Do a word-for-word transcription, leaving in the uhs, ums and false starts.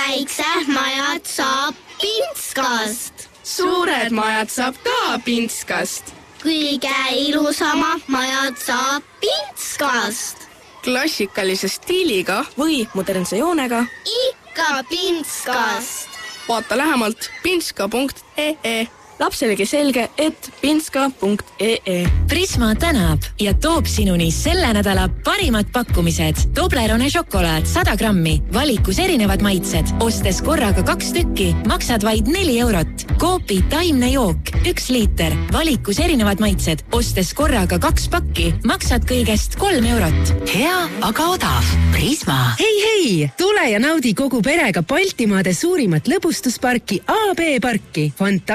väiksed majad saab Pintskast. Suured majad saab ka Pintskast. Kõige ilusamad majad saab Pintskast. Klassikalise stiiliga või modernse joonega ikka Pintskast. Vaata lähemalt pintska punkt ee. Lapselegi selge, et pintska punkt ee. Prisma tänab ja toob sinuni selle nädala parimad pakkumised. Toblerone šokolaad sada grammi, valikus erinevad maitsed. Ostes korraga kaks tükki, maksad vaid neli eurot. Coopi taimne jook, üks liiter, valikus erinevad maitsed. Ostes korraga kaks pakki, maksad kõigest kolm eurot. Hea, aga odav. Prisma. Hei, hei! Tule ja naudi kogu perega Baltimaade suurimat lõbustusparki A B parki. Fanta